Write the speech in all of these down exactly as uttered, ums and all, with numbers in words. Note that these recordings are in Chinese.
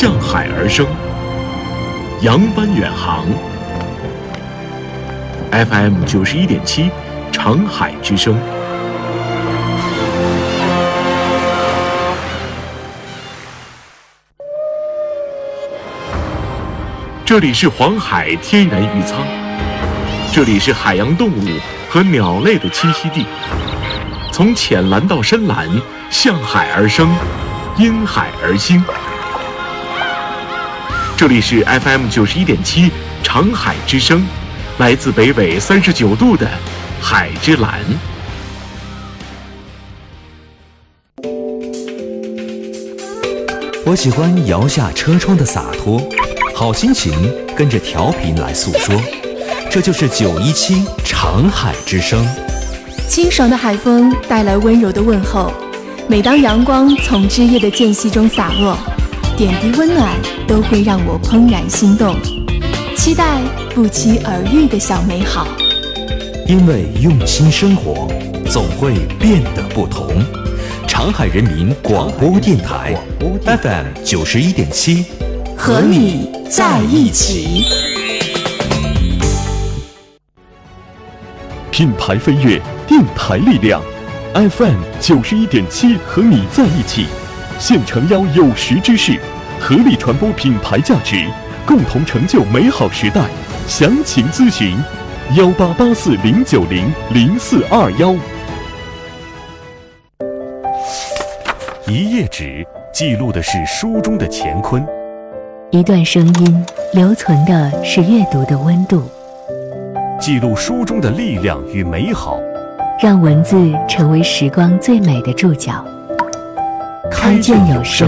向海而生，扬帆远航。F M 九十一点七，长海之声。这里是黄海天然渔仓，这里是海洋动物和鸟类的栖息地。从浅蓝到深蓝，向海而生，因海而兴。这里是 F M 九十一点七，长海之声，来自北纬三十九度的海之蓝。 我喜欢摇下车窗的洒脱，好心情跟着调频来诉说，这就是九一七长海之声。 清爽的海风带来温柔的问候，每当阳光从枝叶的间隙中洒落，点滴温暖都会让我怦然心动，期待不期而遇的小美好。 因为用心生活，总会变得不同。长海人民广播电台 F M 九十一点七， 和你在一起。 品牌飞跃，电台力量 ，F M 九十一点七，和你在一起。现诚邀有识之士，合力传播品牌价值，共同成就美好时代。详情咨询幺八八四零九零零四二幺。 一页纸记录的是书中的乾坤， 一段声音留存的是阅读的温度， 记录书中的力量与美好， 让文字成为时光最美的注脚。开卷有声。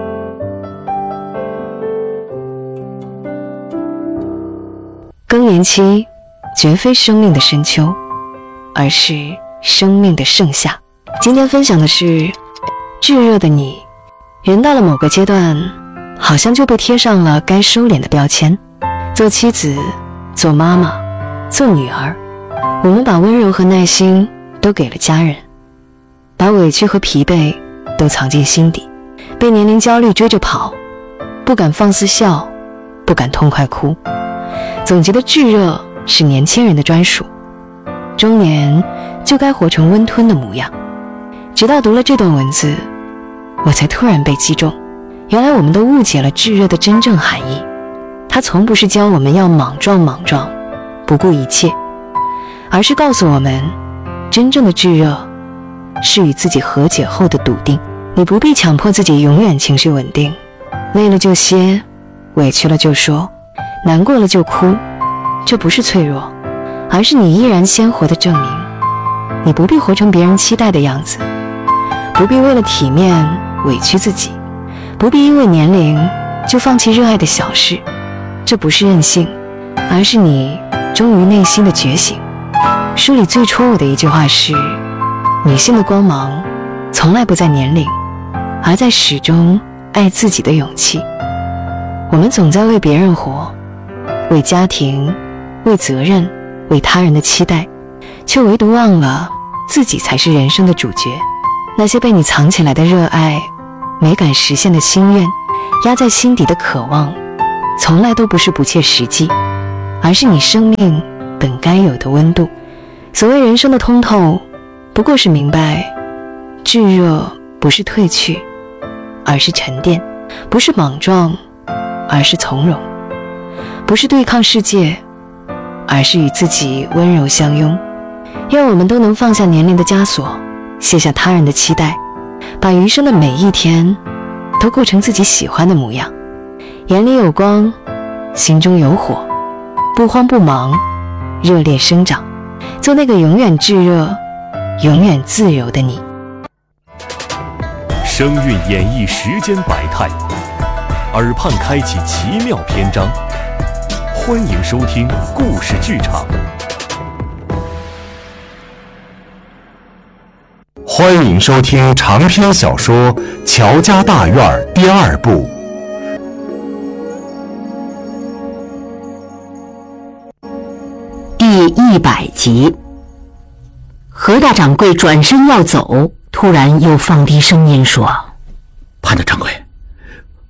更年期绝非生命的深秋，而是生命的盛夏。今天分享的是炙热的你。人到了某个阶段，好像就被贴上了该收敛的标签，做妻子，做妈妈，做女儿，我们把温柔和耐心都给了家人，把委屈和疲惫都藏进心底，被年龄焦虑追着跑，不敢放肆笑，不敢痛快哭。总觉得炙热是年轻人的专属，中年就该活成温吞的模样。直到读了这段文字，我才突然被击中，原来我们都误解了炙热的真正含义。它从不是教我们要莽撞莽撞，不顾一切，而是告诉我们，真正的炙热是与自己和解后的笃定。你不必强迫自己永远情绪稳定，累了就歇，委屈了就说，难过了就哭，这不是脆弱，而是你依然鲜活的证明。你不必活成别人期待的样子，不必为了体面委屈自己，不必因为年龄就放弃热爱的小事。这不是任性，而是你忠于内心的觉醒。书里最戳我的一句话是，女性的光芒从来不在年龄，而在始终爱自己的勇气。我们总在为别人活，为家庭，为责任，为他人的期待，却唯独忘了自己才是人生的主角。那些被你藏起来的热爱，没敢实现的心愿，压在心底的渴望，从来都不是不切实际，而是你生命本该有的温度。所谓人生的通透，不过是明白，炙热不是褪去，而是沉淀；不是莽撞，而是从容；不是对抗世界，而是与自己温柔相拥。愿我们都能放下年龄的枷锁，卸下他人的期待，把余生的每一天都过成自己喜欢的模样。眼里有光，心中有火，不慌不忙，热烈生长，做那个永远炙热，永远自由的你。 声韵演绎时间百态，耳畔开启奇妙篇章。欢迎收听故事剧场。 欢迎收听长篇小说《乔家大院》第二部。 第一百集。何大掌柜转身要走，突然又放低声音说： 潘大掌柜，何某人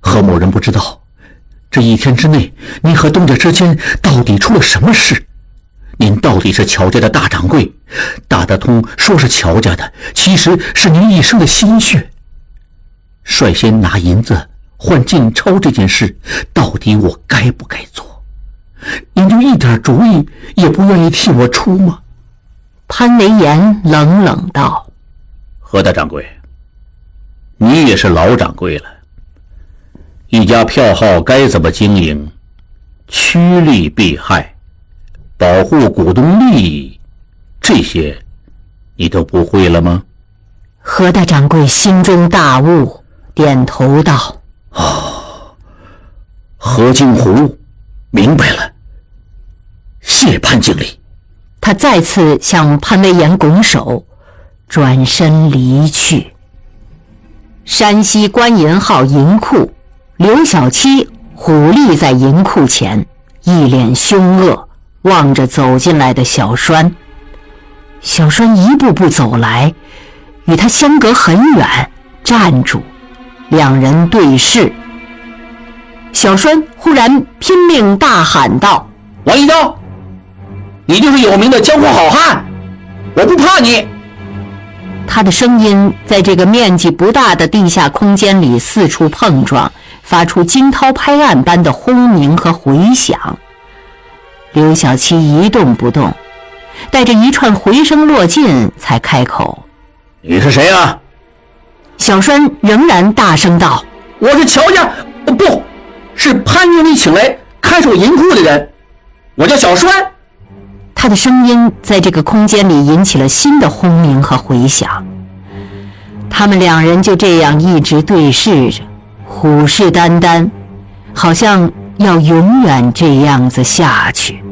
不知道，这一天之内，您和东家之间到底出了什么事？您到底是乔家的大掌柜，打得通说是乔家的，其实是您一生的心血。率先拿银子换晋超这件事，到底我该不该做？您就一点主意也不愿意替我出吗？ 潘维言冷冷道： 何大掌柜，你也是老掌柜了，一家票号该怎么经营，趋利避害，保护股东利益，这些你都不会了吗？ 何大掌柜心中大悟，点头道： 哦，何金湖，明白了，谢潘经理。 他再次向潘维言拱手，转身离去。山西官银号银库，刘小七虎立在银库前，一脸凶恶，望着走进来的小栓。小栓一步步走来，与他相隔很远，站住，两人对视。小栓忽然拼命大喊道： 王一刀，你就是有名的江湖好汉，我不怕你。 他的声音在这个面积不大的地下空间里四处碰撞，发出惊涛拍岸般的轰鸣和回响。刘小七一动不动，带着一串回声落尽，才开口： 你是谁啊？ 小栓仍然大声道： 我是乔家，不是潘经理请来看守银库的人，我叫小栓。 他的声音在这个空间里引起了新的轰鸣和回响。他们两人就这样一直对视着，虎视眈眈，好像要永远这样子下去。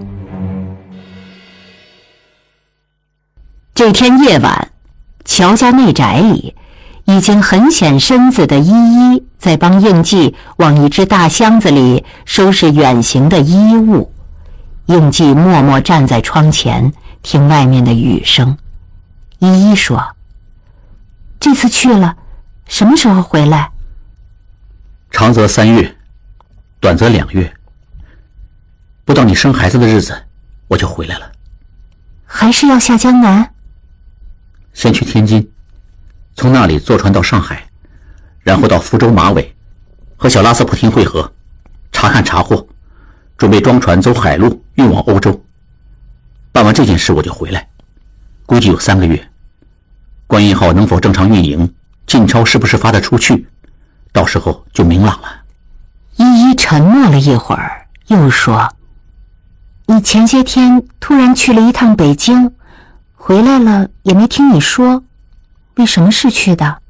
这天夜晚，乔家内宅里，已经很显身子的依依在帮应季往一只大箱子里收拾远行的衣物。应季默默站在窗前，听外面的雨声。依依说：这次去了，什么时候回来？ 长则三月，短则两月，不到你生孩子的日子，我就回来了。 还是要下江南？ 先去天津，从那里坐船到上海，然后到福州马尾，和小拉斯普汀会合，查看查货，准备装船走海路运往欧洲。办完这件事我就回来，估计有三个月。观音号能否正常运营，晋超是不是发得出去，到时候就明朗了。 依依沉默了一会儿，又说：你前些天突然去了一趟北京，回来了也没听你说，为什么是去的？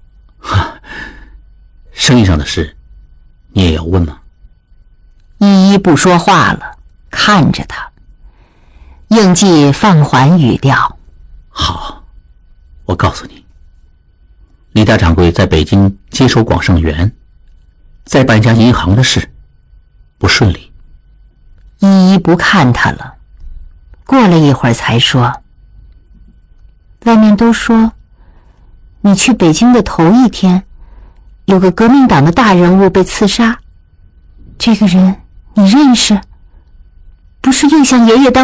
生意上的事你也要问吗？ 依依不说话了，看着他。应季放缓语调： 好，我告诉你，李大掌柜在北京接手广盛园，再办家银行的事不顺利。 依依不看他了，过了一会儿才说：外面都说你去北京的头一天，有个革命党的大人物被刺杀，这个人你认识？不是应向爷爷当